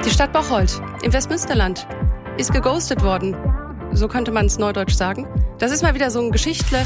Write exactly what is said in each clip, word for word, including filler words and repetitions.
Die Stadt Bocholt im Westmünsterland ist geghostet worden. So könnte man es neudeutsch sagen. Das ist mal wieder so ein Geschichtle.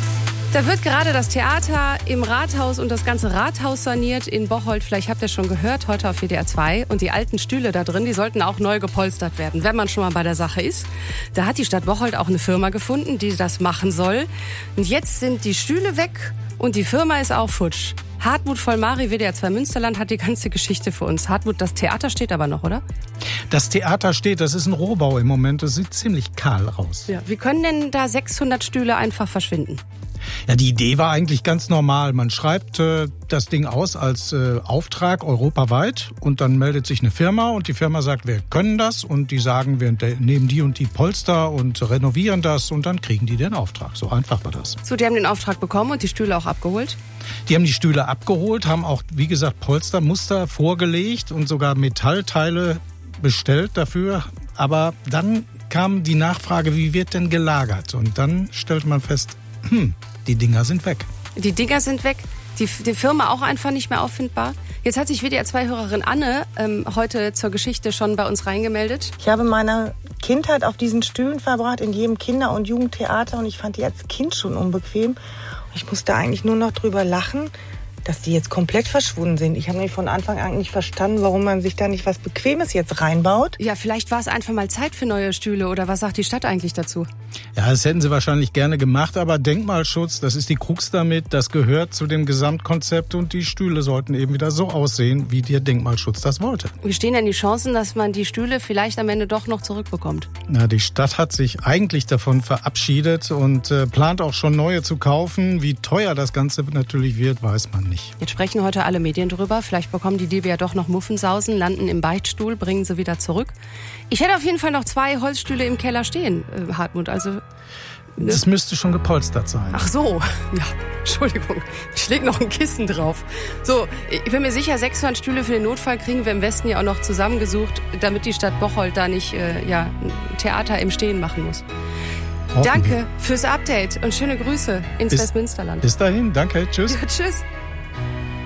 Da wird gerade das Theater im Rathaus und das ganze Rathaus saniert in Bocholt. Vielleicht habt ihr schon gehört, heute auf W D R zwei. Und die alten Stühle da drin, die sollten auch neu gepolstert werden, wenn man schon mal bei der Sache ist. Da hat die Stadt Bocholt auch eine Firma gefunden, die das machen soll. Und jetzt sind die Stühle weg und die Firma ist auch futsch. Hartmut Vollmari, W D R zwei Münsterland, hat die ganze Geschichte für uns. Hartmut, das Theater steht aber noch, oder? Das Theater steht, das ist ein Rohbau im Moment. Das sieht ziemlich kahl aus. Ja, wie können denn da sechshundert Stühle einfach verschwinden? Ja, die Idee war eigentlich ganz normal. Man schreibt äh, das Ding aus als äh, Auftrag europaweit und dann meldet sich eine Firma und die Firma sagt, wir können das und die sagen, wir nehmen die und die Polster und renovieren das und dann kriegen die den Auftrag. So einfach war das. So, die haben den Auftrag bekommen und die Stühle auch abgeholt? Die haben die Stühle abgeholt, haben auch, wie gesagt, Polstermuster vorgelegt und sogar Metallteile bestellt dafür. Aber dann kam die Nachfrage, wie wird denn gelagert? Und dann stellte man fest, hm, die Dinger sind weg. Die Dinger sind weg. Die, die Firma auch einfach nicht mehr auffindbar. Jetzt hat sich W D R zwei Hörerin Anne ähm, heute zur Geschichte schon bei uns reingemeldet. Ich habe meine Kindheit auf diesen Stühlen verbracht, in jedem Kinder- und Jugendtheater. Und ich fand die als Kind schon unbequem. Ich musste eigentlich nur noch drüber lachen, dass die jetzt komplett verschwunden sind. Ich habe nämlich von Anfang an nicht verstanden, warum man sich da nicht was Bequemes jetzt reinbaut. Ja, vielleicht war es einfach mal Zeit für neue Stühle. Oder was sagt die Stadt eigentlich dazu? Ja, das hätten sie wahrscheinlich gerne gemacht, aber Denkmalschutz, das ist die Krux damit, das gehört zu dem Gesamtkonzept und die Stühle sollten eben wieder so aussehen, wie der Denkmalschutz das wollte. Wie stehen denn die Chancen, dass man die Stühle vielleicht am Ende doch noch zurückbekommt? Na, die Stadt hat sich eigentlich davon verabschiedet und äh, plant auch schon neue zu kaufen. Wie teuer das Ganze natürlich wird, weiß man nicht. Jetzt sprechen heute alle Medien drüber. Vielleicht bekommen die Diebe ja doch noch Muffensausen, landen im Beichtstuhl, bringen sie wieder zurück. Ich hätte auf jeden Fall noch zwei Holzstühle im Keller stehen, äh, Hartmut. Also, ne? Das müsste schon gepolstert sein. Ach so, ja, Entschuldigung. Ich leg noch ein Kissen drauf. So, ich bin mir sicher, sechshundert Stühle für den Notfall kriegen wir im Westen ja auch noch zusammengesucht, damit die Stadt Bocholt da nicht äh, ja, ein Theater im Stehen machen muss. Danke fürs Update und schöne Grüße ins bis, Westmünsterland. Bis dahin, danke, tschüss. Ja, tschüss.